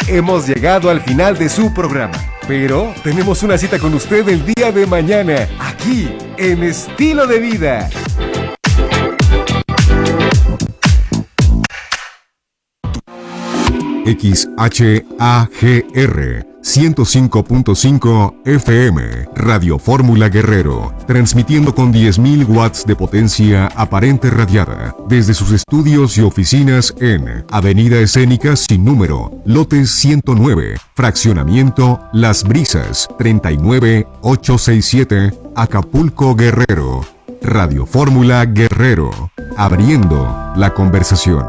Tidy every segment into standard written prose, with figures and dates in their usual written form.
hemos llegado al final de su programa. Pero tenemos una cita con usted el día de mañana, aquí, en Estilo de Vida. XHAGR 105.5 FM, Radio Fórmula Guerrero, transmitiendo con 10.000 watts de potencia aparente radiada, desde sus estudios y oficinas en Avenida Escénica sin número, lote 109, fraccionamiento Las Brisas, 39867, Acapulco, Guerrero. Radio Fórmula Guerrero, abriendo la conversación.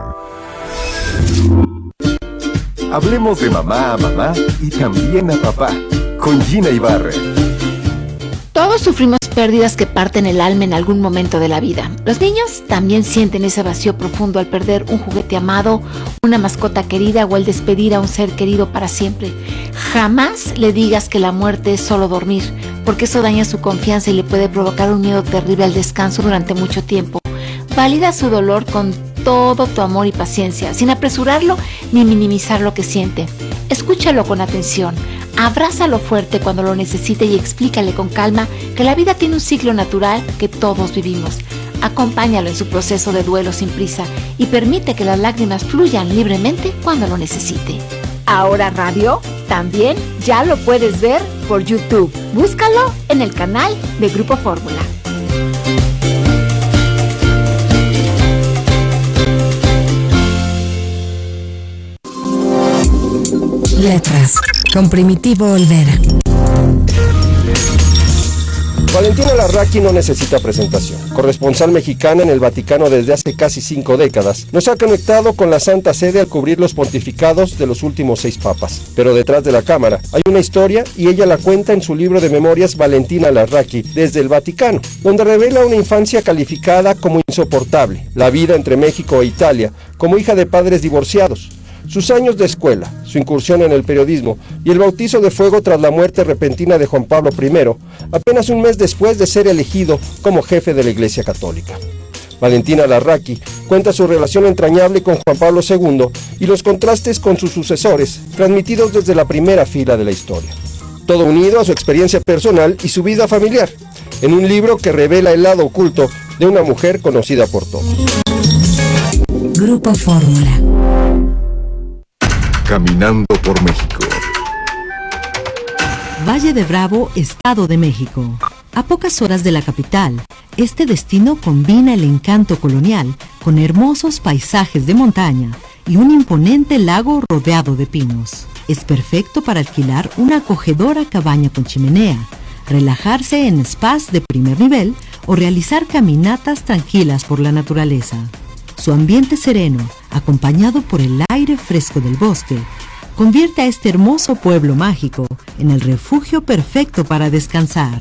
Hablemos de mamá a mamá y también a papá, con Gina Ibarra. Todos sufrimos pérdidas que parten el alma en algún momento de la vida. Los niños también sienten ese vacío profundo al perder un juguete amado, una mascota querida o al despedir a un ser querido para siempre. Jamás le digas que la muerte es solo dormir, porque eso daña su confianza y le puede provocar un miedo terrible al descanso durante mucho tiempo. Valida su dolor con todo tu amor y paciencia, sin apresurarlo ni minimizar lo que siente. Escúchalo con atención, abrázalo fuerte cuando lo necesite y explícale con calma que la vida tiene un ciclo natural que todos vivimos. Acompáñalo en su proceso de duelo sin prisa y permite que las lágrimas fluyan libremente cuando lo necesite. Ahora Radio también ya lo puedes ver por YouTube. Búscalo en el canal de Grupo Fórmula. Letras, con Primitivo Olvera. Valentina Larraqui no necesita presentación. Corresponsal mexicana en el Vaticano desde hace casi 5 décadas, nos ha conectado con la Santa Sede al cubrir los pontificados de los últimos 6 papas. Pero detrás de la cámara hay una historia y ella la cuenta en su libro de memorias Valentina Larraqui desde el Vaticano, donde revela una infancia calificada como insoportable, la vida entre México e Italia, como hija de padres divorciados, sus años de escuela, su incursión en el periodismo y el bautizo de fuego tras la muerte repentina de Juan Pablo I, apenas un mes después de ser elegido como jefe de la Iglesia Católica. Valentina Larraqui cuenta su relación entrañable con Juan Pablo II y los contrastes con sus sucesores, transmitidos desde la primera fila de la historia. Todo unido a su experiencia personal y su vida familiar, en un libro que revela el lado oculto de una mujer conocida por todos. Grupo Fórmula. Caminando por México. Valle de Bravo, Estado de México. A pocas horas de la capital, este destino combina el encanto colonial con hermosos paisajes de montaña y un imponente lago rodeado de pinos. Es perfecto para alquilar una acogedora cabaña con chimenea, relajarse en spas de primer nivel o realizar caminatas tranquilas por la naturaleza. Su ambiente sereno, acompañado por el aire fresco del bosque, convierte a este hermoso pueblo mágico en el refugio perfecto para descansar.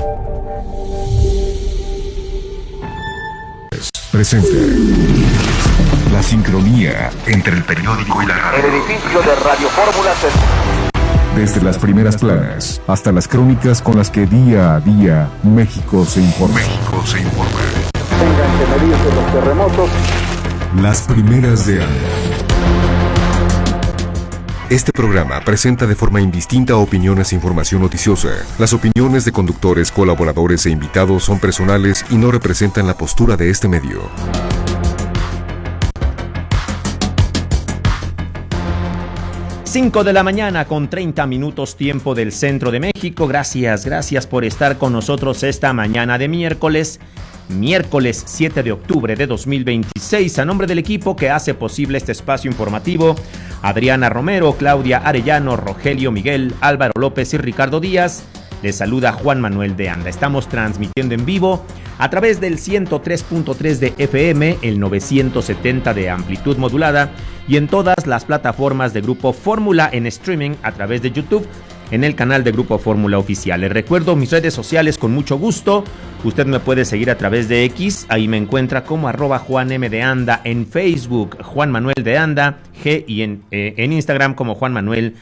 Presente la sincronía entre el periódico y la radio. El edificio de Radio Fórmula Desde las primeras planas hasta las crónicas con las que día a día México se informa. tengan que medirse los terremotos. Las primeras de año. Este programa presenta de forma indistinta opiniones e información noticiosa. Las opiniones de conductores, colaboradores e invitados son personales y no representan la postura de este medio. Cinco de la mañana con 30 minutos tiempo del centro de México. Gracias por estar con nosotros esta mañana de miércoles 7 de octubre de 2026. A nombre del equipo que hace posible este espacio informativo, Adriana Romero, Claudia Arellano, Rogelio Miguel, Álvaro López y Ricardo Díaz, les saluda Juan Manuel de Anda. Estamos transmitiendo en vivo a través del 103.3 de FM, el 970 de amplitud modulada y en todas las plataformas de Grupo Fórmula en streaming a través de YouTube, en el canal de Grupo Fórmula Oficial. Les recuerdo mis redes sociales con mucho gusto. Usted me puede seguir a través de X, ahí me encuentra como @JuanM de Anda, en Facebook Juan Manuel de Anda, y en Instagram como Juan Manuel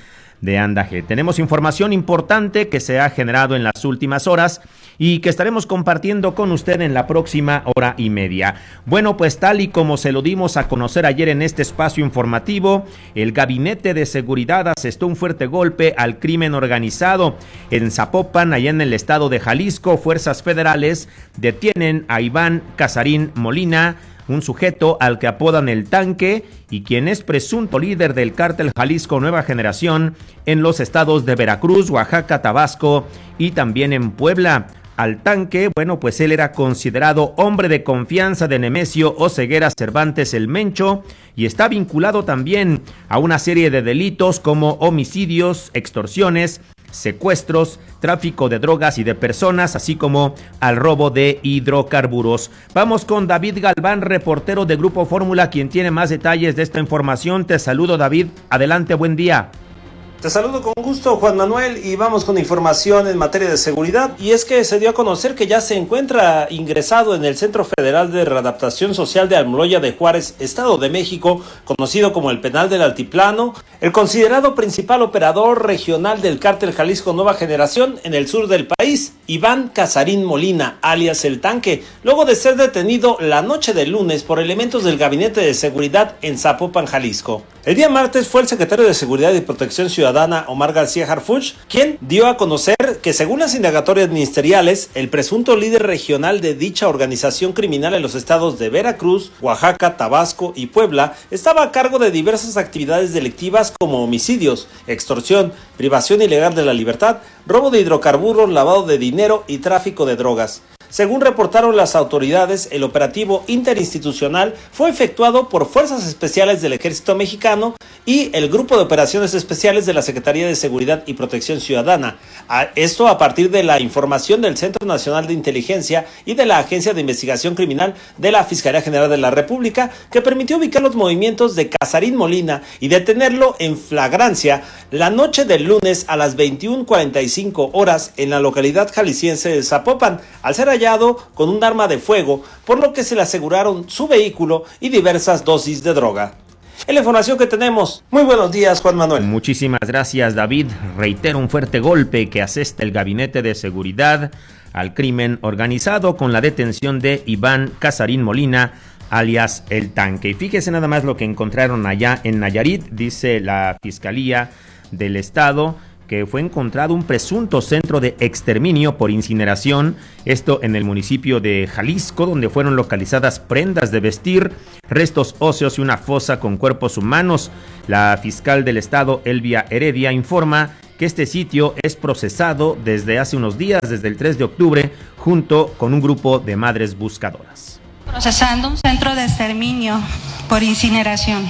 de Andaje. Tenemos información importante que se ha generado en las últimas horas y que estaremos compartiendo con usted en la próxima hora y media. Bueno, pues tal y como se lo dimos a conocer ayer en este espacio informativo, el Gabinete de Seguridad asestó un fuerte golpe al crimen organizado. En Zapopan, allá en el estado de Jalisco, fuerzas federales detienen a Iván Casarín Molina, un sujeto al que apodan el Tanque y quien es presunto líder del cártel Jalisco Nueva Generación en los estados de Veracruz, Oaxaca, Tabasco y también en Puebla. Al Tanque, bueno, pues él era considerado hombre de confianza de Nemesio Oseguera Cervantes el Mencho y está vinculado también a una serie de delitos como homicidios, extorsiones, secuestros, tráfico de drogas y de personas, así como al robo de hidrocarburos. Vamos con David Galván, reportero de Grupo Fórmula, quien tiene más detalles de esta información. Te saludo, David. Adelante, buen día. Te saludo con gusto, Juan Manuel, y vamos con información en materia de seguridad. Y es que se dio a conocer que ya se encuentra ingresado en el Centro Federal de Readaptación Social de Almoloya de Juárez, Estado de México, conocido como el Penal del Altiplano, el considerado principal operador regional del cártel Jalisco Nueva Generación en el sur del país, Iván Casarín Molina, alias El Tanque, luego de ser detenido la noche del lunes por elementos del Gabinete de Seguridad en Zapopan, Jalisco. El día martes fue el secretario de Seguridad y Protección Ciudadana, Omar García Harfuch, quien dio a conocer que según las indagatorias ministeriales, el presunto líder regional de dicha organización criminal en los estados de Veracruz, Oaxaca, Tabasco y Puebla estaba a cargo de diversas actividades delictivas como homicidios, extorsión, privación ilegal de la libertad, robo de hidrocarburos, lavado de dinero y tráfico de drogas. Según reportaron las autoridades, el operativo interinstitucional fue efectuado por Fuerzas Especiales del Ejército Mexicano y el Grupo de Operaciones Especiales de la Secretaría de Seguridad y Protección Ciudadana. Esto a partir de la información del Centro Nacional de Inteligencia y de la Agencia de Investigación Criminal de la Fiscalía General de la República, que permitió ubicar los movimientos de Casarín Molina y detenerlo en flagrancia la noche del lunes a las 21:45 horas en la localidad jalisciense de Zapopan, al ser hallado con un arma de fuego, por lo que se le aseguraron su vehículo y diversas dosis de droga. Es la información que tenemos. Muy buenos días, Juan Manuel. Muchísimas gracias, David. Reitero un fuerte golpe que asesta el Gabinete de Seguridad al crimen organizado con la detención de Iván Casarín Molina, alias El Tanque. Y fíjese nada más lo que encontraron allá en Nayarit, dice la Fiscalía del Estado, que fue encontrado un presunto centro de exterminio por incineración, esto en el municipio de Jalisco, donde fueron localizadas prendas de vestir, restos óseos y una fosa con cuerpos humanos. La fiscal del estado, Elvia Heredia, informa que este sitio es procesado desde hace unos días, desde el 3 de octubre, junto con un grupo de madres buscadoras. Procesando un centro de exterminio por incineración.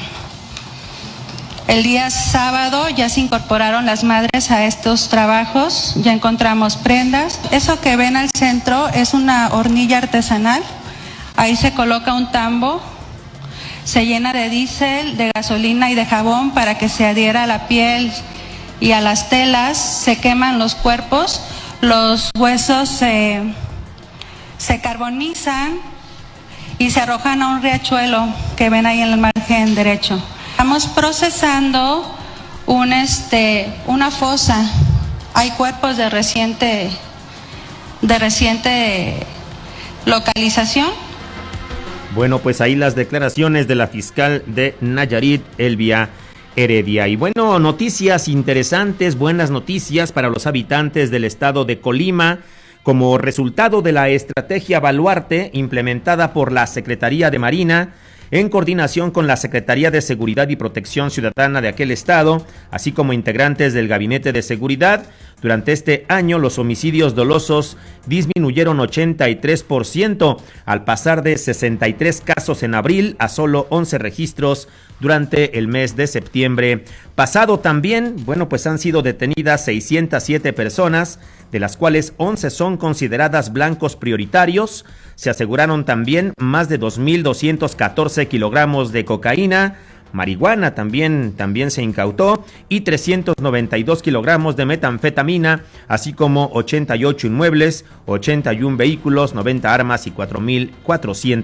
El día sábado ya se incorporaron las madres a estos trabajos, ya encontramos prendas. Eso que ven al centro es una hornilla artesanal, ahí se coloca un tambo, se llena de diésel, de gasolina y de jabón para que se adhiera a la piel y a las telas, se queman los cuerpos, los huesos se carbonizan y se arrojan a un riachuelo que ven ahí en el margen derecho. Estamos procesando una fosa. Hay cuerpos de reciente localización. Bueno, pues ahí las declaraciones de la fiscal de Nayarit, Elvia Heredia. Y bueno, noticias interesantes, buenas noticias para los habitantes del estado de Colima. Como resultado de la estrategia Baluarte implementada por la Secretaría de Marina, en coordinación con la Secretaría de Seguridad y Protección Ciudadana de aquel estado, así como integrantes del Gabinete de Seguridad, durante este año los homicidios dolosos disminuyeron 83%, al pasar de 63 casos en abril a solo 11 registros durante el mes de septiembre pasado. También, bueno, pues han sido detenidas 607 personas, de las cuales 11 son consideradas blancos prioritarios. Se aseguraron también más de 2.214 kilogramos de cocaína, marihuana también se incautó, y 392 kilogramos de metanfetamina, así como 88 inmuebles, 81 vehículos, 90 armas y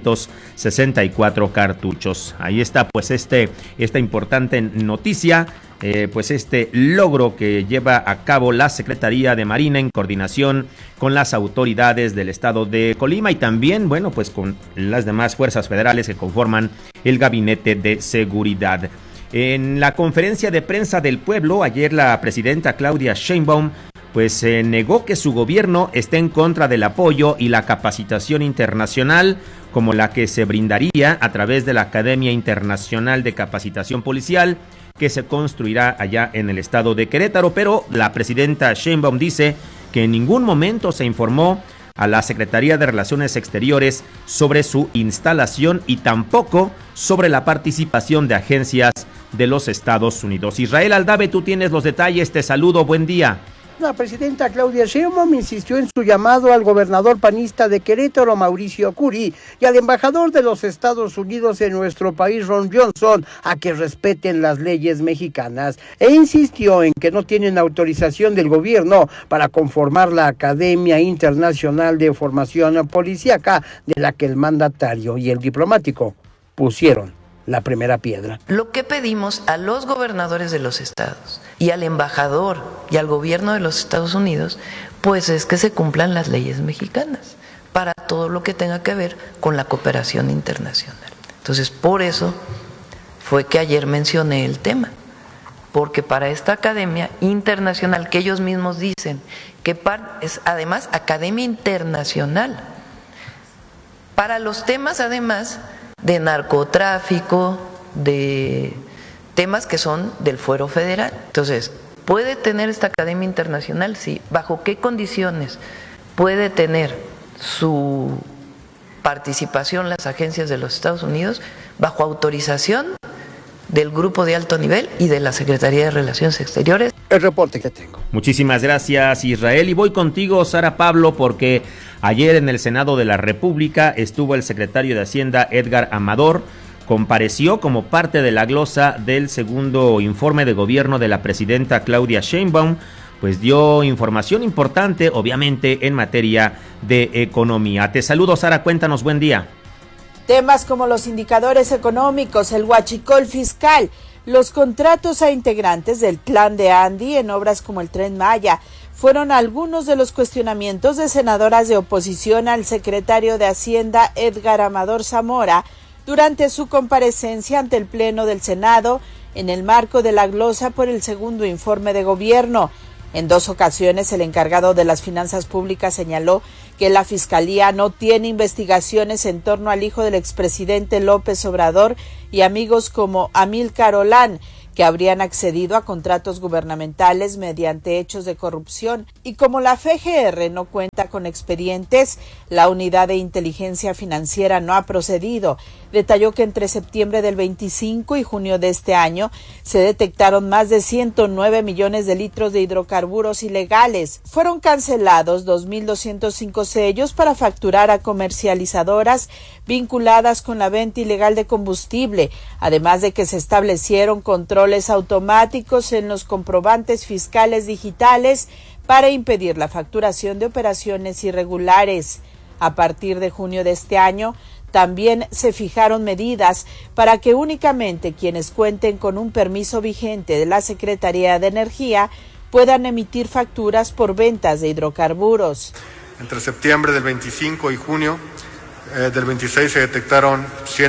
4.464 cartuchos. Ahí está pues esta importante noticia pues este logro que lleva a cabo la Secretaría de Marina en coordinación con las autoridades del estado de Colima y también, bueno, pues con las demás fuerzas federales que conforman el Gabinete de Seguridad. En la conferencia de prensa del pueblo, ayer la presidenta Claudia Sheinbaum pues negó que su gobierno esté en contra del apoyo y la capacitación internacional como la que se brindaría a través de la Academia Internacional de Capacitación Policial que se construirá allá en el estado de Querétaro, pero la presidenta Sheinbaum dice que en ningún momento se informó a la Secretaría de Relaciones Exteriores sobre su instalación y tampoco sobre la participación de agencias de los Estados Unidos. Israel Aldave, tú tienes los detalles, te saludo, buen día. La presidenta Claudia Sheinbaum insistió en su llamado al gobernador panista de Querétaro, Mauricio Curi, y al embajador de los Estados Unidos en nuestro país, Ron Johnson, a que respeten las leyes mexicanas, e insistió en que no tienen autorización del gobierno para conformar la Academia Internacional de Formación Policíaca, de la que el mandatario y el diplomático pusieron la primera piedra. Lo que pedimos a los gobernadores de los estados y al embajador y al gobierno de los Estados Unidos, pues es que se cumplan las leyes mexicanas para todo lo que tenga que ver con la cooperación internacional. Entonces, por eso fue que ayer mencioné el tema, porque para esta academia internacional que ellos mismos dicen que es además academia internacional, para los temas además de narcotráfico, de temas que son del fuero federal. Entonces, ¿puede tener esta academia internacional? Sí. ¿Bajo qué condiciones puede tener su participación las agencias de los Estados Unidos? Bajo autorización del grupo de alto nivel y de la Secretaría de Relaciones Exteriores. El reporte que tengo. Muchísimas gracias, Israel, y voy contigo, Sara Pablo, porque ayer en el Senado de la República estuvo el secretario de Hacienda, Edgar Amador, compareció como parte de la glosa del segundo informe de gobierno de la presidenta Claudia Sheinbaum, pues dio información importante, obviamente, en materia de economía. Te saludo, Sara, cuéntanos, buen día. Temas como los indicadores económicos, el huachicol fiscal, los contratos a integrantes del Plan de Andy en obras como el Tren Maya, fueron algunos de los cuestionamientos de senadoras de oposición al secretario de Hacienda, Edgar Amador Zamora, durante su comparecencia ante el Pleno del Senado en el marco de la glosa por el segundo informe de gobierno. En 2 ocasiones, el encargado de las finanzas públicas señaló que la Fiscalía no tiene investigaciones en torno al hijo del expresidente López Obrador y amigos como Amílcar Olán, que habrían accedido a contratos gubernamentales mediante hechos de corrupción. Y como la FGR no cuenta con expedientes, la Unidad de Inteligencia Financiera no ha procedido. Detalló que entre septiembre del 25 y junio de este año se detectaron más de 109 millones de litros de hidrocarburos ilegales. Fueron cancelados 2.205 sellos para facturar a comercializadoras vinculadas con la venta ilegal de combustible, además de que se establecieron controles automáticos en los comprobantes fiscales digitales para impedir la facturación de operaciones irregulares. A partir de junio de este año, también se fijaron medidas para que únicamente quienes cuenten con un permiso vigente de la Secretaría de Energía puedan emitir facturas por ventas de hidrocarburos. Entre septiembre del 25 y junio del 26 se detectaron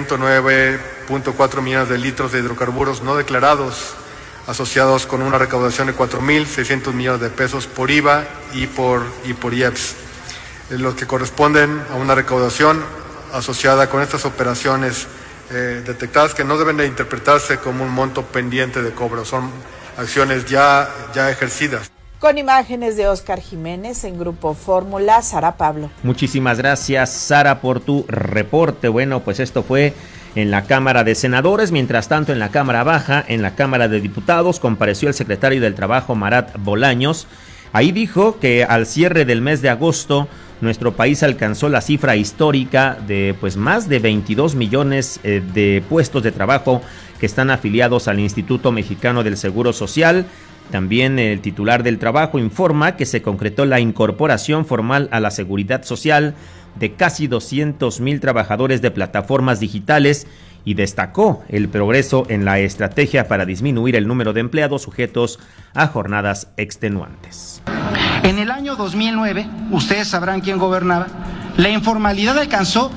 109.4 millones de litros de hidrocarburos no declarados, asociados con una recaudación de 4.600 millones de pesos por IVA y por IEPS, los que corresponden a una recaudación asociada con estas operaciones detectadas que no deben de interpretarse como un monto pendiente de cobro, son acciones ya ejercidas. Con imágenes de Óscar Jiménez en Grupo Fórmula, Sara Pablo. Muchísimas gracias, Sara, por tu reporte. Bueno, pues esto fue en la Cámara de Senadores. Mientras tanto, en la Cámara Baja, en la Cámara de Diputados, compareció el secretario del Trabajo, Marat Bolaños. Ahí dijo que al cierre del mes de agosto, nuestro país alcanzó la cifra histórica de pues más de 22 millones de puestos de trabajo que están afiliados al Instituto Mexicano del Seguro Social. También el titular del Trabajo informa que se concretó la incorporación formal a la Seguridad Social de casi 200,000 trabajadores de plataformas digitales y destacó el progreso en la estrategia para disminuir el número de empleados sujetos a jornadas extenuantes. En el año 2009, ustedes sabrán quién gobernaba, la informalidad alcanzó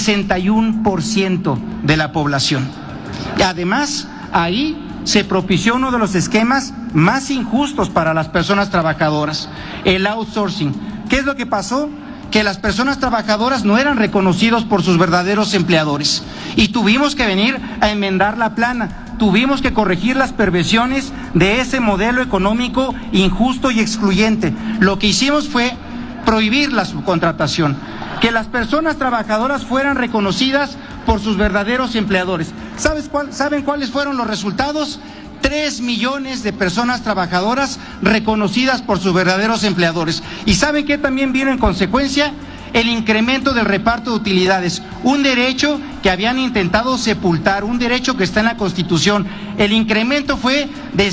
61% de la población. Y además, ahí se propició uno de los esquemas más injustos para las personas trabajadoras, el outsourcing. ¿Qué es lo que pasó? Que las personas trabajadoras no eran reconocidos por sus verdaderos empleadores y tuvimos que venir a enmendar la plana, tuvimos que corregir las perversiones de ese modelo económico injusto y excluyente. Lo que hicimos fue prohibir la subcontratación, que las personas trabajadoras fueran reconocidas por sus verdaderos empleadores. ¿Saben cuáles fueron los resultados? 3 millones de personas trabajadoras reconocidas por sus verdaderos empleadores. ¿Y saben qué también vino en consecuencia? El incremento del reparto de utilidades, un derecho que habían intentado sepultar, un derecho que está en la Constitución. El incremento fue de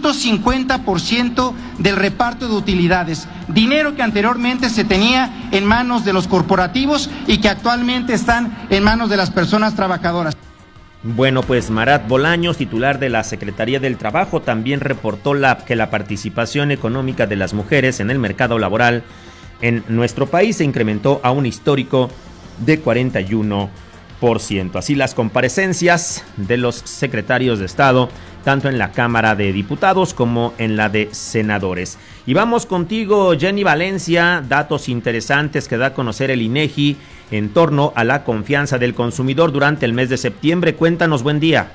150% del reparto de utilidades, dinero que anteriormente se tenía en manos de los corporativos y que actualmente están en manos de las personas trabajadoras. Bueno, pues Marat Bolaños, titular de la Secretaría del Trabajo, también reportó que la participación económica de las mujeres en el mercado laboral en nuestro país se incrementó a un histórico de 41%. Así las comparecencias de los secretarios de Estado, tanto en la Cámara de Diputados como en la de Senadores. Y vamos contigo, Jenny Valencia, datos interesantes que da a conocer el INEGI en torno a la confianza del consumidor durante el mes de septiembre. Cuéntanos, buen día.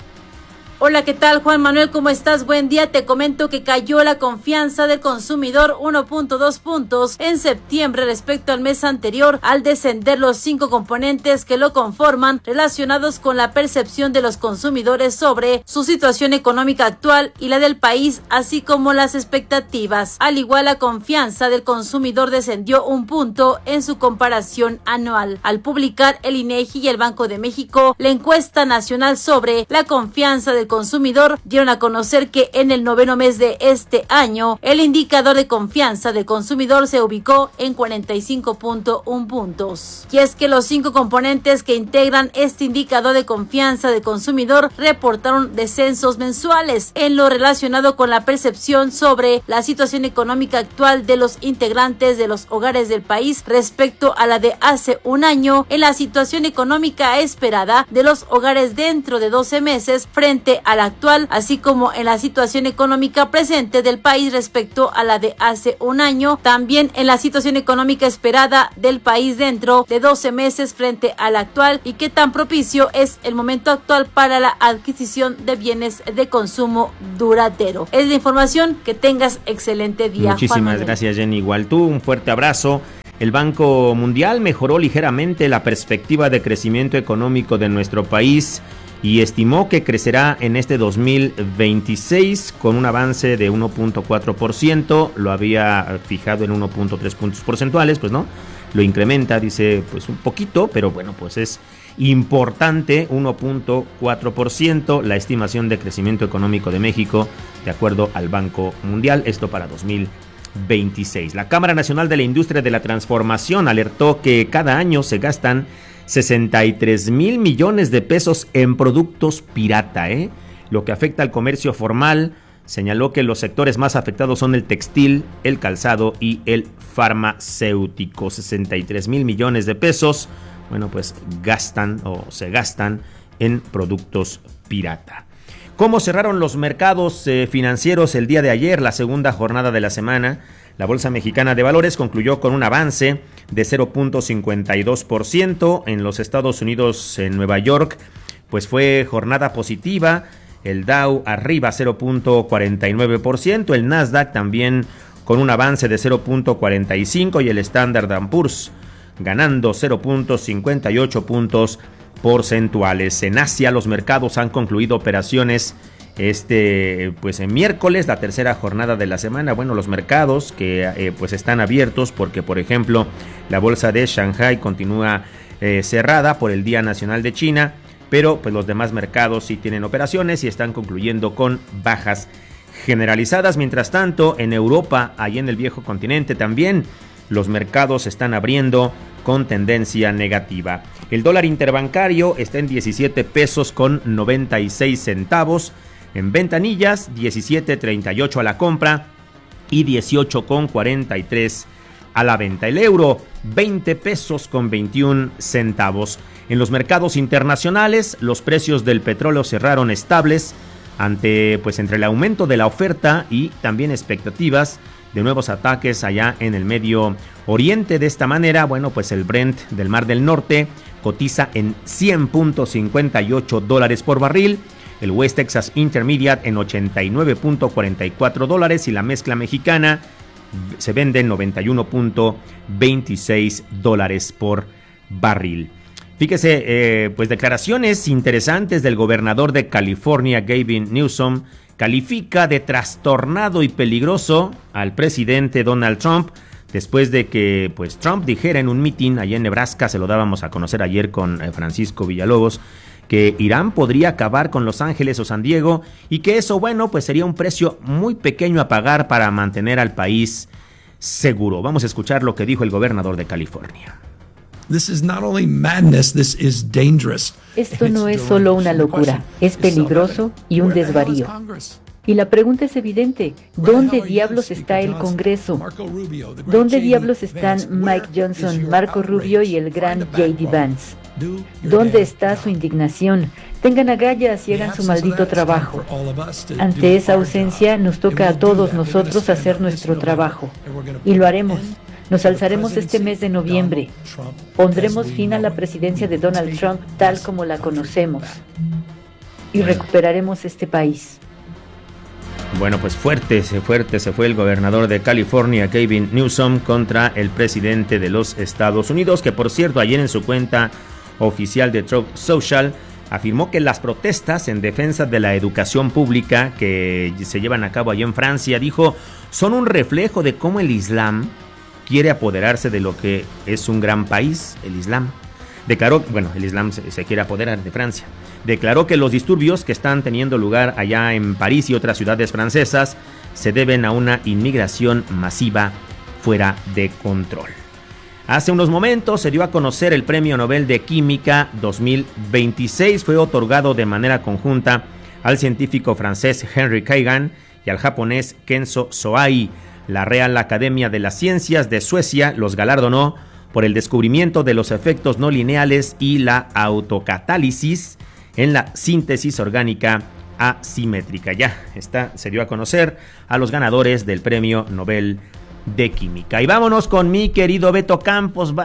Hola, ¿qué tal, Juan Manuel? ¿Cómo estás? Buen día. Te comento que cayó la confianza del consumidor 1.2 puntos en septiembre respecto al mes anterior, al descender los 5 componentes que lo conforman relacionados con la percepción de los consumidores sobre su situación económica actual y la del país, así como las expectativas. Al igual, la confianza del consumidor descendió 1 punto en su comparación anual. Al publicar el INEGI y el Banco de México la encuesta nacional sobre la confianza del consumidor, dieron a conocer que en el 9º mes de este año el indicador de confianza del consumidor se ubicó en 45.1 puntos. Y es que los 5 componentes que integran este indicador de confianza del consumidor reportaron descensos mensuales en lo relacionado con la percepción sobre la situación económica actual de los integrantes de los hogares del país respecto a la de hace un año, en la situación económica esperada de los hogares dentro de 12 meses frente a la actual, así como en la situación económica presente del país respecto a la de hace un año, también en la situación económica esperada del país dentro de 12 meses frente a la actual, y qué tan propicio es el momento actual para la adquisición de bienes de consumo duradero. Es la información, que tengas excelente día. Muchísimas gracias, Jenny. Igual tú, un fuerte abrazo. El Banco Mundial mejoró ligeramente la perspectiva de crecimiento económico de nuestro país y estimó que crecerá en este 2026 con un avance de 1.4%, lo había fijado en 1.3 puntos porcentuales, pues no, lo incrementa, dice, pues un poquito, pero bueno, pues es importante, 1.4% la estimación de crecimiento económico de México, de acuerdo al Banco Mundial, esto para 2026. La Cámara Nacional de la Industria de la Transformación alertó que cada año se gastan 63,000 millones de pesos en productos pirata, lo que afecta al comercio formal. Señaló que los sectores más afectados son el textil, el calzado y el farmacéutico. 63,000 millones de pesos, bueno, pues se gastan en productos pirata. ¿Cómo cerraron los mercados financieros el día de ayer, la segunda jornada de la semana? La Bolsa Mexicana de Valores concluyó con un avance de 0.52%. En los Estados Unidos, en Nueva York, pues fue jornada positiva. El Dow arriba 0.49%. El Nasdaq también con un avance de 0.45%. Y el Standard & Poor's ganando 0.58 puntos porcentuales. En Asia, los mercados han concluido operaciones pues en miércoles, la tercera jornada de la semana. Bueno, los mercados que pues están abiertos porque, por ejemplo, la bolsa de Shanghai continúa cerrada por el Día Nacional de China, pero pues los demás mercados sí tienen operaciones y están concluyendo con bajas generalizadas. Mientras tanto, en Europa, allí en el viejo continente también, los mercados están abriendo con tendencia negativa. El dólar interbancario está en 17 pesos con 96 centavos. En ventanillas, 17.38 a la compra y 18.43 a la venta. El euro, 20 pesos con 21 centavos. En los mercados internacionales, los precios del petróleo cerraron estables entre el aumento de la oferta y también expectativas de nuevos ataques allá en el Medio Oriente. De esta manera, el Brent del Mar del Norte cotiza en $100.58 por barril, el West Texas Intermediate en $89.44 y la mezcla mexicana se vende en $91.26 por barril. Fíjese, declaraciones interesantes del gobernador de California, Gavin Newsom, califica de trastornado y peligroso al presidente Donald Trump después de que Trump dijera en un mitin allá en Nebraska, se lo dábamos a conocer ayer con Francisco Villalobos, que Irán podría acabar con Los Ángeles o San Diego y que eso, sería un precio muy pequeño a pagar para mantener al país seguro. Vamos a escuchar lo que dijo el gobernador de California. Esto no es solo una locura, es peligroso y un desvarío. Y la pregunta es evidente, ¿dónde diablos está el Congreso? ¿Dónde diablos están Mike Johnson, Marco Rubio y el gran J.D. Vance? ¿Dónde está su indignación? Tengan agallas y hagan su maldito trabajo. Ante esa ausencia, nos toca a todos nosotros hacer nuestro trabajo. Y lo haremos. Nos alzaremos este mes de noviembre. Pondremos fin a la presidencia de Donald Trump tal como la conocemos. Y recuperaremos este país. Fuerte se fue el gobernador de California, Gavin Newsom, contra el presidente de los Estados Unidos, que por cierto ayer en su cuenta oficial de Truth Social afirmó que las protestas en defensa de la educación pública que se llevan a cabo allá en Francia, dijo, son un reflejo de cómo el Islam quiere apoderarse de lo que es un gran país, el Islam. Declaró, el Islam se quiere apoderar de Francia. Declaró que los disturbios que están teniendo lugar allá en París y otras ciudades francesas se deben a una inmigración masiva fuera de control. Hace unos momentos se dio a conocer el Premio Nobel de Química 2026. Fue otorgado de manera conjunta al científico francés Henry Keigan y al japonés Kenzo Soai. La Real Academia de las Ciencias de Suecia los galardonó por el descubrimiento de los efectos no lineales y la autocatálisis en la síntesis orgánica asimétrica. Se dio a conocer a los ganadores del Premio Nobel de Química. Y vámonos con mi querido Beto Campos.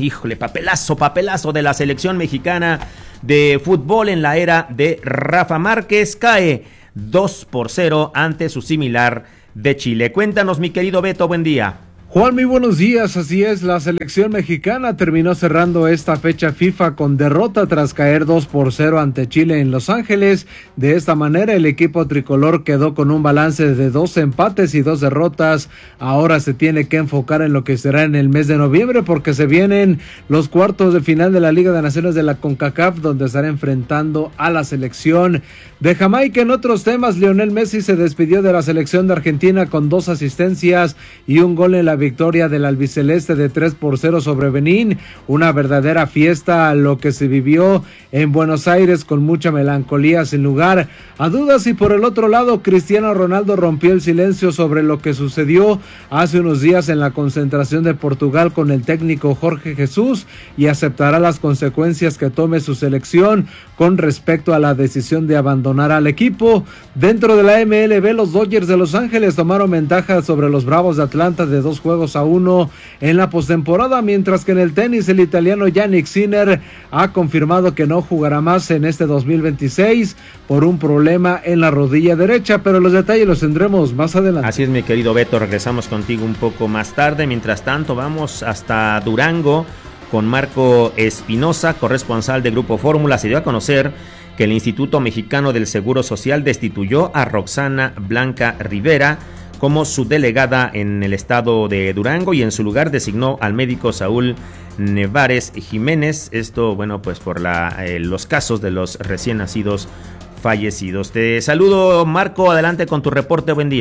Papelazo de la selección mexicana de fútbol en la era de Rafa Márquez. Cae 2-0 ante su similar de Chile. Cuéntanos, mi querido Beto, buen día. Juan, muy buenos días. Así es, la selección mexicana terminó cerrando esta fecha FIFA con derrota tras caer 2-0 ante Chile en Los Ángeles. De esta manera, el equipo tricolor quedó con un balance de 2 empates y 2 derrotas. Ahora se tiene que enfocar en lo que será en el mes de noviembre, porque se vienen los cuartos de final de la Liga de Naciones de la CONCACAF, donde estará enfrentando a la selección de Jamaica. En otros temas, Lionel Messi se despidió de la selección de Argentina con 2 asistencias y un gol en la victoria del albiceleste de 3-0 sobre Benín. Una verdadera fiesta lo que se vivió en Buenos Aires, con mucha melancolía sin lugar a dudas. Y por el otro lado, Cristiano Ronaldo rompió el silencio sobre lo que sucedió hace unos días en la concentración de Portugal con el técnico Jorge Jesús, y aceptará las consecuencias que tome su selección con respecto a la decisión de abandonar al equipo. Dentro de la MLB, los Dodgers de Los Ángeles tomaron ventaja sobre los Bravos de Atlanta de 2-1 en la postemporada, mientras que en el tenis el italiano Jannik Sinner ha confirmado que no jugará más en este 2026 por un problema en la rodilla derecha, pero los detalles los tendremos más adelante. Así es, mi querido Beto, regresamos contigo un poco más tarde. Mientras tanto, vamos hasta Durango con Marco Espinosa, corresponsal de Grupo Fórmula. Se dio a conocer que el Instituto Mexicano del Seguro Social destituyó a Roxana Blanca Rivera como su delegada en el estado de Durango, y en su lugar designó al médico Saúl Nevares Jiménez. Esto, por los casos de los recién nacidos fallecidos. Te saludo, Marco, adelante con tu reporte, buen día.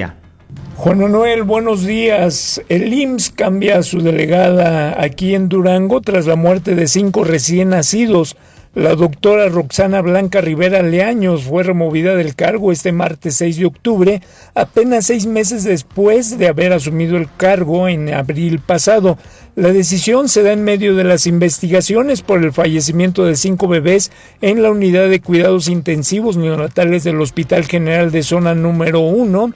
Juan Manuel, buenos días. El IMSS cambia a su delegada aquí en Durango tras la muerte de 5 recién nacidos. La doctora Roxana Blanca Rivera Leaños fue removida del cargo este martes 6 de octubre, apenas 6 meses después de haber asumido el cargo en abril pasado. La decisión se da en medio de las investigaciones por el fallecimiento de 5 bebés en la unidad de cuidados intensivos neonatales del Hospital General de Zona número 1.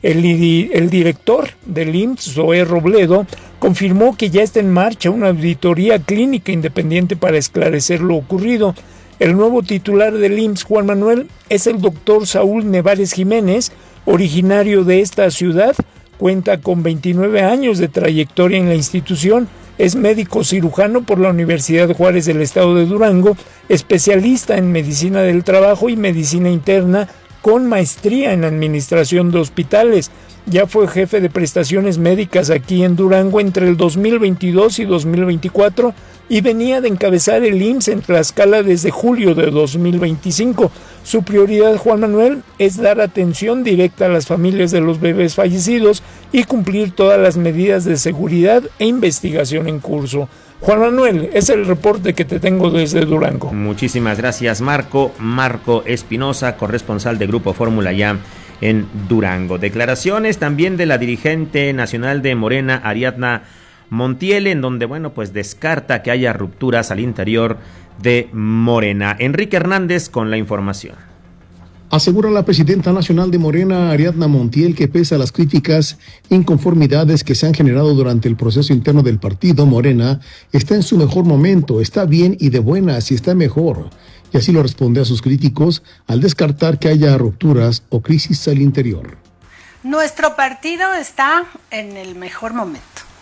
El director del IMSS, Zoé Robledo, confirmó que ya está en marcha una auditoría clínica independiente para esclarecer lo ocurrido. El nuevo titular del IMSS, Juan Manuel, es el doctor Saúl Nevares Jiménez, originario de esta ciudad. Cuenta con 29 años de trayectoria en la institución, es médico cirujano por la Universidad Juárez del Estado de Durango, especialista en medicina del trabajo y medicina interna, con maestría en administración de hospitales. Ya fue jefe de prestaciones médicas aquí en Durango entre el 2022 y 2024 y venía de encabezar el IMSS en Tlaxcala desde julio de 2025. Su prioridad, Juan Manuel, es dar atención directa a las familias de los bebés fallecidos y cumplir todas las medidas de seguridad e investigación en curso. Juan Manuel, es el reporte que te tengo desde Durango. Muchísimas gracias, Marco Espinosa, corresponsal de Grupo Fórmula ya en Durango. Declaraciones también de la dirigente nacional de Morena, Ariadna Montiel, en donde, pues descarta que haya rupturas al interior de Morena. Enrique Hernández con la información. Asegura la presidenta nacional de Morena, Ariadna Montiel, que pese a las críticas e inconformidades que se han generado durante el proceso interno del partido, Morena está en su mejor momento, está bien y de buenas y está mejor. Y así lo responde a sus críticos al descartar que haya rupturas o crisis al interior. Nuestro partido está en el mejor momento.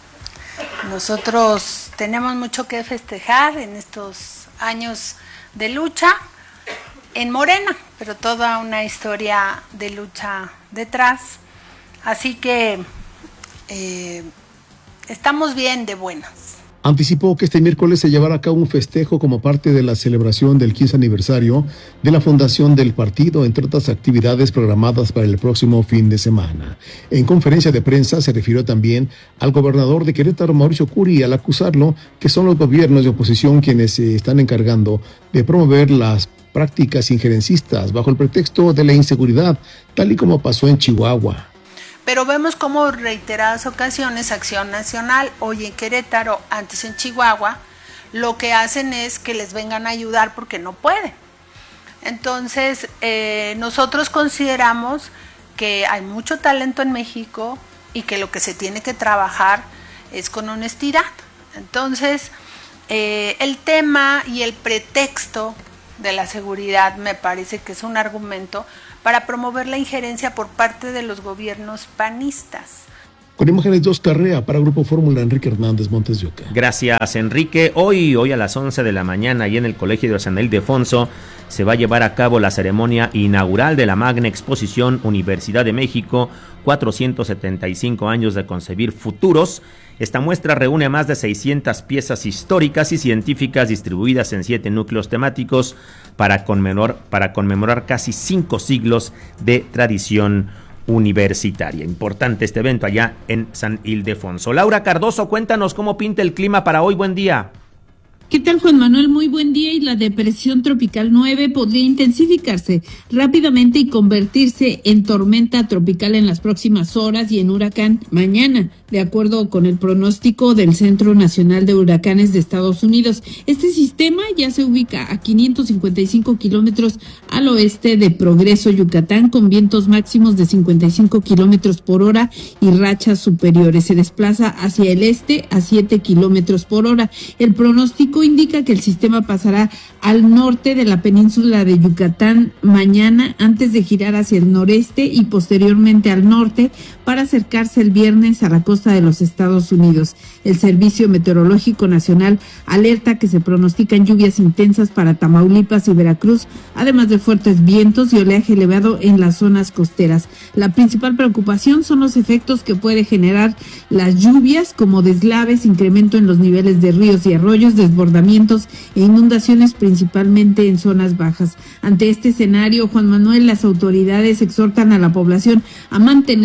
Nosotros tenemos mucho que festejar en estos años de lucha en Morena, pero toda una historia de lucha detrás. Así que estamos bien de buenas. Anticipó que este miércoles se llevará a cabo un festejo como parte de la celebración del 15 aniversario de la fundación del partido, entre otras actividades programadas para el próximo fin de semana. En conferencia de prensa se refirió también al gobernador de Querétaro, Mauricio Curi, al acusarlo que son los gobiernos de oposición quienes se están encargando de promover las prácticas injerencistas bajo el pretexto de la inseguridad, tal y como pasó en Chihuahua. Pero vemos como reiteradas ocasiones Acción Nacional, hoy en Querétaro, antes en Chihuahua, lo que hacen es que les vengan a ayudar porque no pueden. Entonces, nosotros consideramos que hay mucho talento en México y que lo que se tiene que trabajar es con honestidad. Entonces, el tema y el pretexto de la seguridad me parece que es un argumento para promover la injerencia por parte de los gobiernos panistas. Con imágenes de Oscar Rea para Grupo Fórmula, Enrique Hernández, Montes de Oca. Gracias, Enrique. Hoy a las 11 de la mañana y en el Colegio de San Ildefonso se va a llevar a cabo la ceremonia inaugural de la magna exposición Universidad de México, 475 años de concebir futuros. Esta muestra reúne más de 600 piezas históricas y científicas distribuidas en 7 núcleos temáticos para conmemorar casi 5 siglos de tradición universitaria. Importante este evento allá en San Ildefonso. Laura Cardoso, cuéntanos cómo pinta el clima para hoy. Buen día. ¿Qué tal, Juan Manuel? Muy buen día. Y la depresión tropical 9 podría intensificarse rápidamente y convertirse en tormenta tropical en las próximas horas y en huracán mañana, de acuerdo con el pronóstico del Centro Nacional de Huracanes de Estados Unidos. Este sistema ya se ubica a 555 kilómetros al oeste de Progreso, Yucatán, con vientos máximos de 55 kilómetros por hora y rachas superiores. Se desplaza hacia el este a 7 kilómetros por hora. El pronóstico indica que el sistema pasará al norte de la península de Yucatán mañana, antes de girar hacia el noreste y posteriormente al norte para acercarse el viernes a la costa de los Estados Unidos. El Servicio Meteorológico Nacional alerta que se pronostican lluvias intensas para Tamaulipas y Veracruz, además de fuertes vientos y oleaje elevado en las zonas costeras. La principal preocupación son los efectos que puede generar las lluvias, como deslaves, incremento en los niveles de ríos y arroyos, desbordamientos e inundaciones, principalmente en zonas bajas. Ante este escenario, Juan Manuel, las autoridades exhortan a la población a mantenerse atenta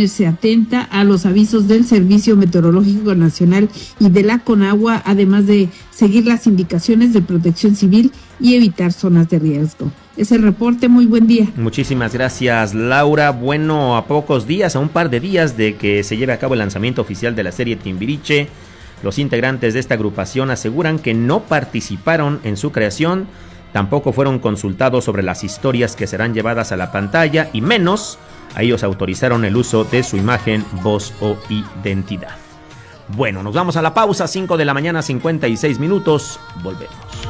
atenta a los avisos del Servicio Meteorológico Nacional y de la Conagua, además de seguir las indicaciones de Protección Civil y evitar zonas de riesgo. Es el reporte, muy buen día. Muchísimas gracias, Laura. Bueno, a pocos días, a un par de días de que se lleve a cabo el lanzamiento oficial de la serie Timbiriche, los integrantes de esta agrupación aseguran que no participaron en su creación, tampoco fueron consultados sobre las historias que serán llevadas a la pantalla y menos a ellos autorizaron el uso de su imagen, voz o identidad. Bueno, nos vamos a la pausa, 5 de la mañana, 56 minutos, volvemos.